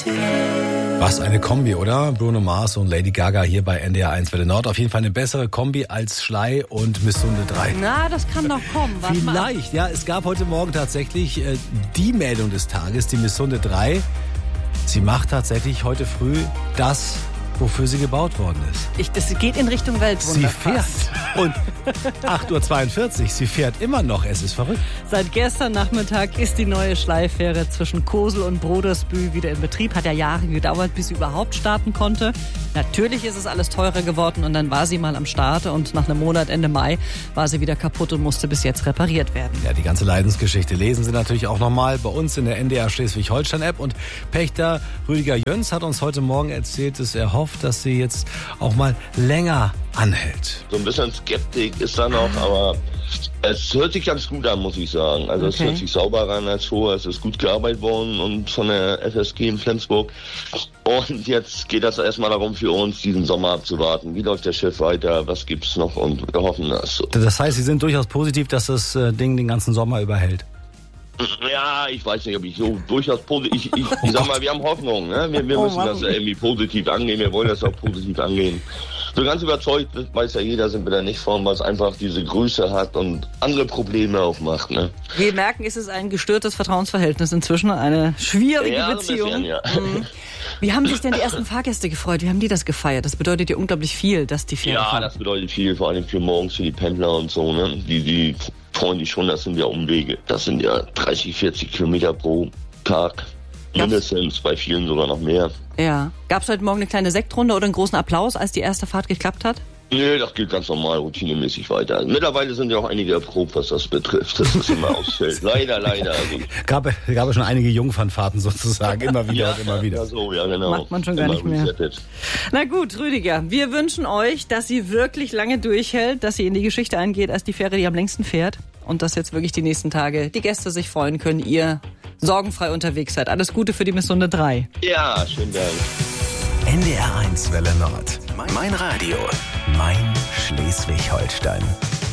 Was eine Kombi, oder? Bruno Mars und Lady Gaga hier bei NDR 1 Welle Nord. Auf jeden Fall eine bessere Kombi als Schley und Misssunde 3. Na, das kann noch kommen. Warte Vielleicht, ja. Es gab heute Morgen tatsächlich die Meldung des Tages, die Misssunde 3. Sie macht tatsächlich heute früh das, wofür sie gebaut worden ist. Das geht in Richtung Weltwunder. Sie fährt. Und 8.42 Uhr, sie fährt immer noch. Es ist verrückt. Seit gestern Nachmittag ist die neue Schleifähre zwischen Kosel und Brodersbühl wieder in Betrieb. Hat ja Jahre gedauert, bis sie überhaupt starten konnte. Natürlich ist es alles teurer geworden und dann war sie mal am Start und nach einem Monat, Ende Mai, war sie wieder kaputt und musste bis jetzt repariert werden. Ja, die ganze Leidensgeschichte lesen Sie natürlich auch nochmal bei uns in der NDR Schleswig-Holstein-App. Und Pächter Rüdiger Jöns hat uns heute Morgen erzählt, dass er hofft, dass sie jetzt auch mal länger anhält. So ein bisschen Skeptik ist da noch, aber es hört sich ganz gut an, muss ich sagen. Also Es hört sich sauber an als vorher. Es ist gut gearbeitet worden und von der FSG in Flensburg. Und jetzt geht das erstmal darum für uns, diesen Sommer abzuwarten. Wie läuft das Schiff weiter? Was gibt's noch? Und wir hoffen das. Das heißt, Sie sind durchaus positiv, dass das Ding den ganzen Sommer überhält? Ja, ich weiß nicht, ob ich so durchaus positiv... Ich sag mal, wir haben Hoffnung. Ne? Wir müssen das irgendwie positiv angehen. Wir wollen das auch positiv angehen. So ganz überzeugt, weiß ja jeder, sind wir da nicht von, weil es einfach diese Größe hat und andere Probleme auch macht. Ne? Wir merken, es ist ein gestörtes Vertrauensverhältnis inzwischen, eine schwierige Beziehung. Ein bisschen, ja. Wie haben sich denn die ersten Fahrgäste gefreut? Wie haben die das gefeiert? Das bedeutet ja unglaublich viel, dass die Fähre fahren. Ja, das bedeutet viel, vor allem für morgens, für die Pendler und so. Ne? Die freuen sich schon, das sind ja Umwege. Das sind ja 30, 40 Kilometer pro Tag. Mindestens, bei vielen sogar noch mehr. Ja. Gab es heute Morgen eine kleine Sektrunde oder einen großen Applaus, als die erste Fahrt geklappt hat? Nee, das geht ganz normal, routinemäßig weiter. Mittlerweile sind ja auch einige erprobt, was das betrifft, dass das immer ausfällt. Leider. Also. Gab es schon einige Jungfernfahrten sozusagen, immer wieder und immer wieder. Ja, so, ja, genau. Macht man schon gar nicht mehr. Resettet. Na gut, Rüdiger, wir wünschen euch, dass sie wirklich lange durchhält, dass sie in die Geschichte eingeht als die Fähre, die am längsten fährt. Und dass jetzt wirklich die nächsten Tage die Gäste sich freuen können, ihr sorgenfrei unterwegs seid. Alles Gute für die Misssunde 3. Ja, schönen Dank. NDR 1 Welle Nord. Mein Radio. Mein Schleswig-Holstein.